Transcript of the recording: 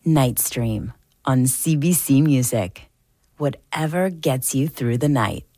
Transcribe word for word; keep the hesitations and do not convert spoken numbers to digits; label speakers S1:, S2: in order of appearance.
S1: Nightstream on C B C Music. Whatever gets you through the night.